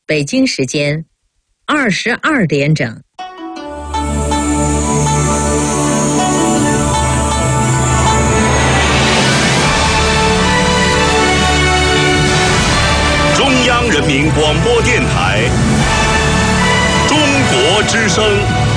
北京时间22点整。 中央人民广播电台中国之声。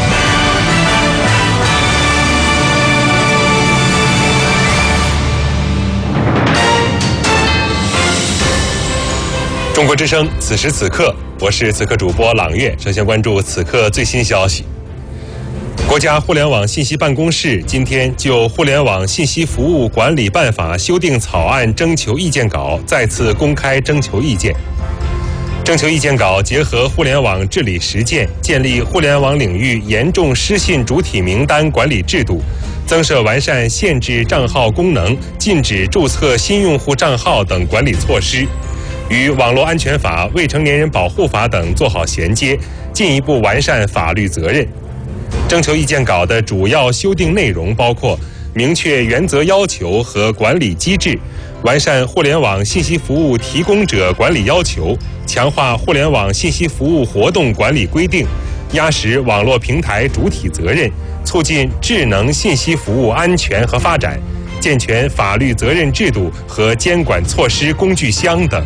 中国之声，此时此刻，我是此刻主播朗月。首先关注此刻最新消息。国家互联网信息办公室今天就《互联网信息服务管理办法》修订草案征求意见稿再次公开征求意见。征求意见稿结合互联网治理实践，建立互联网领域严重失信主体名单管理制度，增设完善限制账号功能、禁止注册新用户账号等管理措施，与网络安全法、未成年人保护法等做好衔接，进一步完善法律责任。征求意见稿的主要修订内容包括明确原则要求和管理机制，完善互联网信息服务提供者管理要求，强化互联网信息服务活动管理规定，压实网络平台主体责任，促进智能信息服务安全和发展，健全法律责任制度和监管措施工具箱等。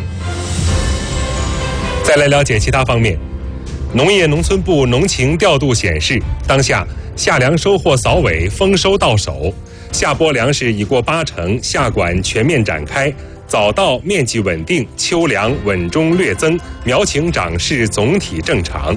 再来了解其他方面。农业农村部农情调度显示，当下夏粮收获扫尾，丰收到手，夏播粮食已过80%，夏管全面展开，早稻面积稳定，秋粮稳中略增，苗情长势总体正常。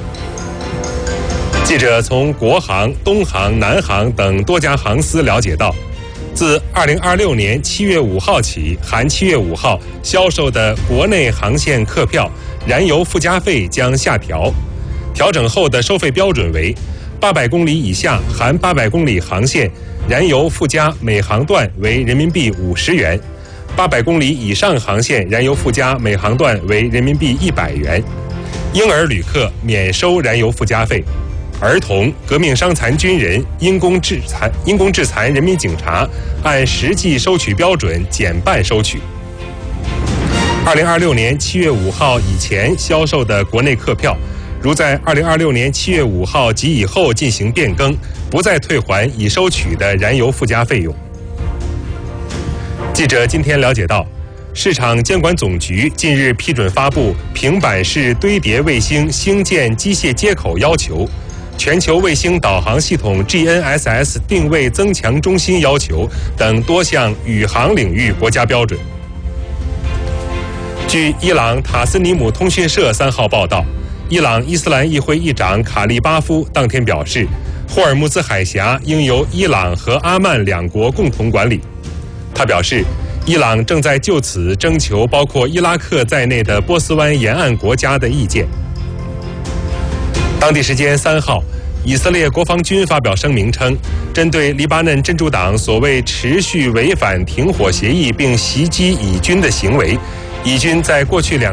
记者从国航、东航、南航等多家航司了解到，自2026年7月5号起，含7月5号销售的国内航线客票燃油附加费将下调，调整后的收费标准为800公里以下含800公里航线，燃油附加每航段为人民币50元；800公里以上航线，燃油附加每航段为人民币100元。婴儿旅客免收燃油附加费，儿童、革命伤残军人、因公致残人民警察按实际收取标准减半收取。2026年7月5号以前销售的国内客票，如在2026年7月5号及以后进行变更，不再退还已收取的燃油附加费用。记者今天了解到，市场监管总局近日批准发布平板式堆叠卫星星舰机械接口要求、全球卫星导航系统 GNSS 定位增强中心要求等多项宇航领域国家标准。据伊朗塔斯尼姆通讯社3号报道，伊朗伊斯兰议会议长卡利巴夫当天表示，霍尔木兹海峡应由伊朗和阿曼两国共同管理。他表示，伊朗正在就此征求包括伊拉克在内的波斯湾沿岸国家的意见。当地时间3号，以色列国防军发表声明称，针对黎巴嫩真主党所谓持续违反停火协议并袭击以军的行为，以军在过去2